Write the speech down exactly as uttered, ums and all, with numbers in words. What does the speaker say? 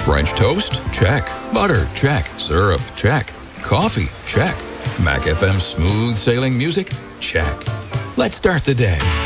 French toast? Check. Butter? Check. Syrup? Check. Coffee? Check. Mac F M smooth sailing music? Check. Let's start the day.